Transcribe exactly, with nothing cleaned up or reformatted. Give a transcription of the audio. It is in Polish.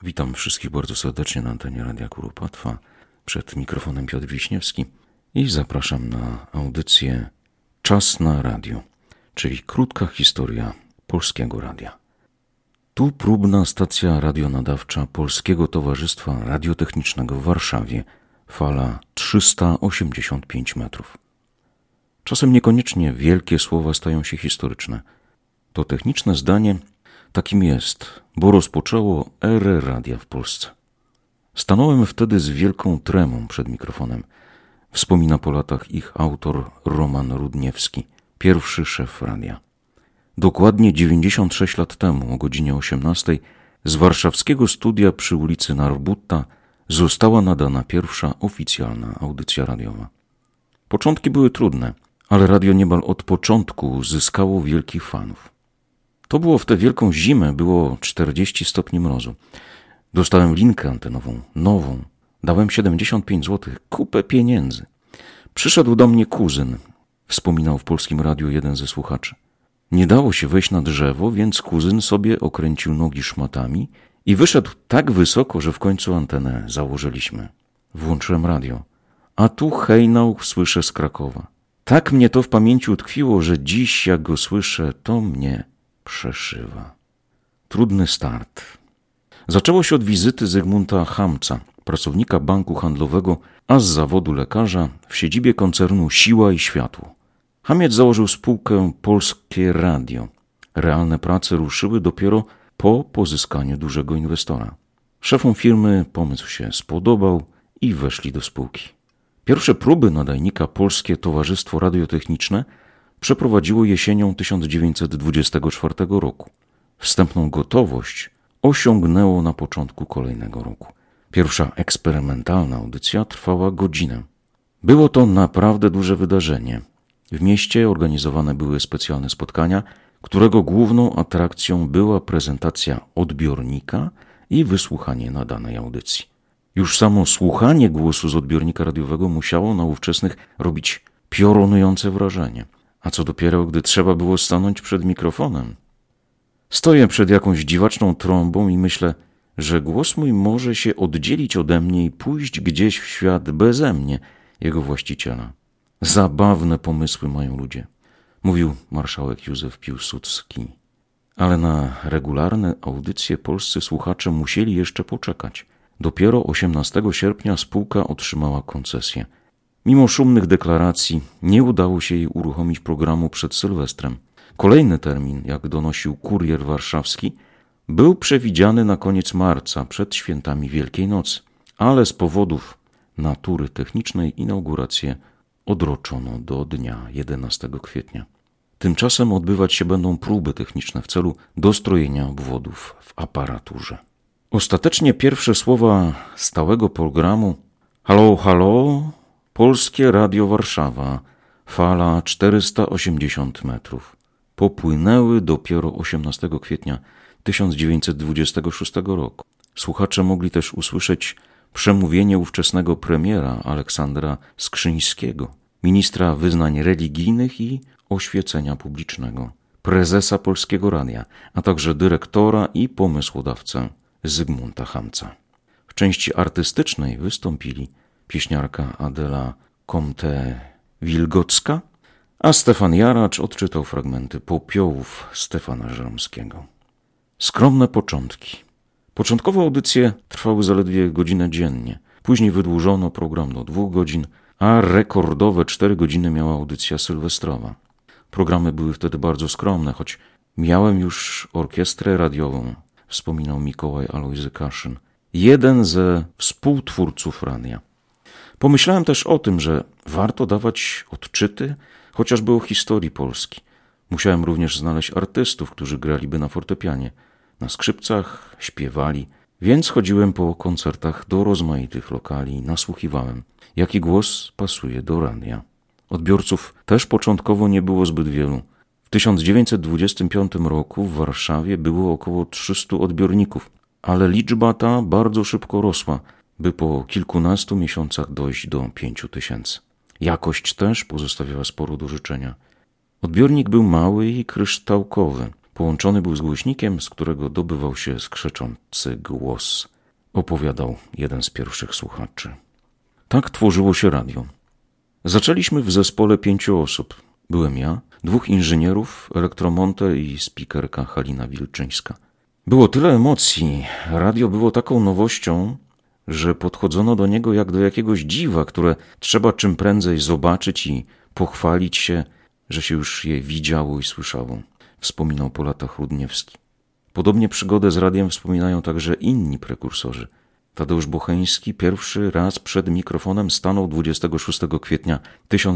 Witam wszystkich bardzo serdecznie na antenie Radia Kuropatwa. Przed mikrofonem Piotr Wiśniewski i zapraszam na audycję Czas na radio, czyli krótka historia Polskiego Radia. Tu próbna stacja radionadawcza Polskiego Towarzystwa Radiotechnicznego w Warszawie, fala trzysta osiemdziesiąt pięć metrów. Czasem niekoniecznie wielkie słowa stają się historyczne. To techniczne zdanie takim jest, bo rozpoczęło erę radia w Polsce. Stanąłem wtedy z wielką tremą przed mikrofonem. Wspomina po latach ich autor Roman Rudniewski, pierwszy szef radia. Dokładnie dziewięćdziesiąt sześć lat temu o godzinie osiemnastej z warszawskiego studia przy ulicy Narbutta została nadana pierwsza oficjalna audycja radiowa. Początki były trudne, ale radio niemal od początku zyskało wielkich fanów. To było w tę wielką zimę, było czterdzieści stopni mrozu. Dostałem linkę antenową, nową. Dałem siedemdziesiąt pięć złotych, kupę pieniędzy. Przyszedł do mnie kuzyn, wspominał w Polskim Radiu jeden ze słuchaczy. Nie dało się wejść na drzewo, więc kuzyn sobie okręcił nogi szmatami i wyszedł tak wysoko, że w końcu antenę założyliśmy. Włączyłem radio, a tu hejnał słyszę z Krakowa. Tak mnie to w pamięci utkwiło, że dziś jak go słyszę, to mnie przeszywa. Trudny start. Zaczęło się od wizyty Zygmunta Hamca, pracownika banku handlowego, a z zawodu lekarza w siedzibie koncernu Siła i Światło. Hamiec założył spółkę Polskie Radio. Realne prace ruszyły dopiero po pozyskaniu dużego inwestora. Szefom firmy pomysł się spodobał i weszli do spółki. Pierwsze próby nadajnika Polskie Towarzystwo Radiotechniczne przeprowadziło jesienią tysiąc dziewięćset dwudziestego czwartego roku. Wstępną gotowość osiągnęło na początku kolejnego roku. Pierwsza eksperymentalna audycja trwała godzinę. Było to naprawdę duże wydarzenie. W mieście organizowane były specjalne spotkania, którego główną atrakcją była prezentacja odbiornika i wysłuchanie nadanej audycji. Już samo słuchanie głosu z odbiornika radiowego musiało na ówczesnych robić piorunujące wrażenie. A co dopiero, gdy trzeba było stanąć przed mikrofonem. Stoję przed jakąś dziwaczną trąbą i myślę, że głos mój może się oddzielić ode mnie i pójść gdzieś w świat beze mnie, jego właściciela. Zabawne pomysły mają ludzie, mówił marszałek Józef Piłsudski. Ale na regularne audycje polscy słuchacze musieli jeszcze poczekać. Dopiero osiemnastego sierpnia spółka otrzymała koncesję. Mimo szumnych deklaracji nie udało się jej uruchomić programu przed Sylwestrem. Kolejny termin, jak donosił Kurier Warszawski, był przewidziany na koniec marca, przed świętami Wielkiej Nocy, ale z powodów natury technicznej inaugurację odroczono do dnia jedenastego kwietnia. Tymczasem odbywać się będą próby techniczne w celu dostrojenia obwodów w aparaturze. Ostatecznie pierwsze słowa stałego programu halo, halo, Polskie Radio Warszawa, fala czterysta osiemdziesiąt metrów. Popłynęły dopiero osiemnastego kwietnia tysiąc dziewięćset dwudziestego szóstego roku. Słuchacze mogli też usłyszeć przemówienie ówczesnego premiera Aleksandra Skrzyńskiego, ministra wyznań religijnych i oświecenia publicznego, prezesa Polskiego Radia, a także dyrektora i pomysłodawcę Zygmunta Hamca. W części artystycznej wystąpili pieśniarka Adela Comte-Wilgocka, a Stefan Jaracz odczytał fragmenty Popiołów Stefana Żeromskiego. Skromne początki. Początkowo audycje trwały zaledwie godzinę dziennie. Później wydłużono program do dwóch godzin, a rekordowe cztery godziny miała audycja sylwestrowa. Programy były wtedy bardzo skromne, choć miałem już orkiestrę radiową, wspominał Mikołaj Alojzy Kaszyn, jeden ze współtwórców radia. Pomyślałem też o tym, że warto dawać odczyty chociażby o historii Polski. Musiałem również znaleźć artystów, którzy graliby na fortepianie, na skrzypcach, śpiewali, więc chodziłem po koncertach do rozmaitych lokali i nasłuchiwałem, jaki głos pasuje do radia. Odbiorców też początkowo nie było zbyt wielu. W tysiąc dziewięćset dwudziestym piątym roku w Warszawie było około trzystu odbiorników, ale liczba ta bardzo szybko rosła, by po kilkunastu miesiącach dojść do pięciu tysięcy. Jakość też pozostawiała sporo do życzenia. Odbiornik był mały i kryształkowy. Połączony był z głośnikiem, z którego dobywał się skrzeczący głos, opowiadał jeden z pierwszych słuchaczy. Tak tworzyło się radio. Zaczęliśmy w zespole pięciu osób. Byłem ja, dwóch inżynierów, elektromonter i spikerka Halina Wilczyńska. Było tyle emocji, radio było taką nowością, że podchodzono do niego jak do jakiegoś dziwa, które trzeba czym prędzej zobaczyć i pochwalić się, że się już je widziało i słyszało, wspominał po latach Rudniewski. Podobnie przygodę z radiem wspominają także inni prekursorzy. Tadeusz Bocheński pierwszy raz przed mikrofonem stanął dwudziestego szóstego kwietnia tysiąc